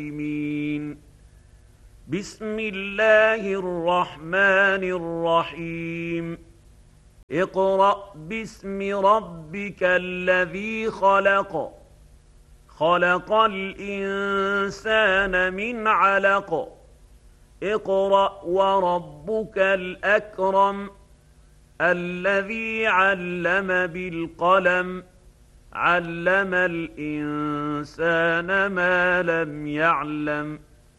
بسم الله الرحمن الرحيم اقرأ باسم ربك الذي خلق خلق الإنسان من علق اقرأ وربك الأكرم الذي علم بالقلم علم الإنسان ما لم يعلم